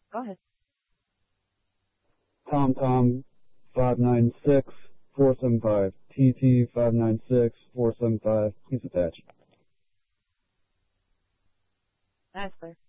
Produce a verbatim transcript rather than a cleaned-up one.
Go ahead. Tom Tom five nine six four seven five. T T five nine six four seven five. He's attached. That's clear.